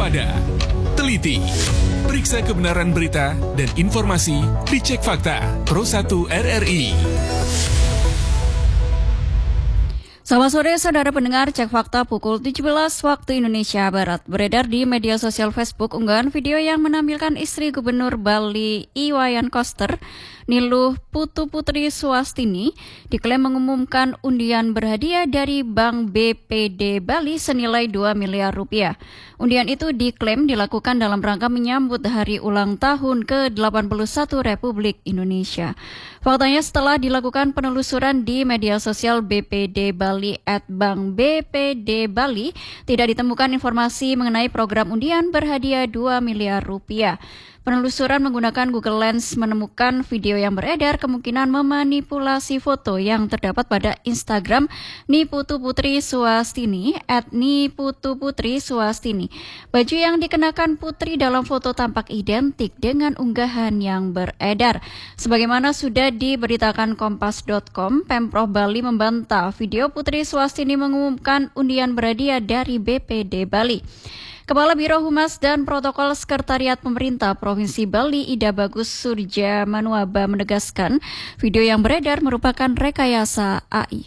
waspada, teliti, periksa kebenaran berita dan informasi di Cek Fakta Pro 1 RRI. Selamat sore saudara pendengar, Cek Fakta pukul 17 waktu Indonesia Barat. Beredar di media sosial Facebook unggahan video yang menampilkan istri Gubernur Bali Iwayan Koster, Niluh Putu Putri Suwastini, diklaim mengumumkan undian berhadiah dari Bank BPD Bali senilai 2 miliar rupiah. Undian itu diklaim dilakukan dalam rangka menyambut hari ulang tahun ke-81 Republik Indonesia. Faktanya setelah dilakukan penelusuran di media sosial BPD Bali @Bank BPD Bali, tidak ditemukan informasi mengenai program undian berhadiah 2 miliar rupiah. Penelusuran menggunakan Google Lens menemukan video yang beredar kemungkinan memanipulasi foto yang terdapat pada Instagram Niputu Putri Suwastini @Niputuputri Suwastini. Baju yang dikenakan Putri dalam foto tampak identik dengan unggahan yang beredar. Sebagaimana sudah diberitakan Kompas.com, Pemprov Bali membantah video Putri Suwastini mengumumkan undian berhadiah dari BPD Bali. Kepala Biro Humas dan Protokol Sekretariat Pemerintah Provinsi Bali, Ida Bagus Surja Manuaba, menegaskan video yang beredar merupakan rekayasa AI.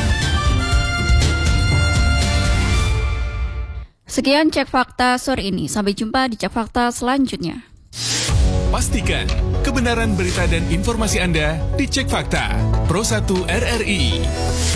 Sekian Cek Fakta sore ini. Sampai jumpa di Cek Fakta selanjutnya. Pastikan kebenaran berita dan informasi Anda di Cek Fakta Pro 1 RRI.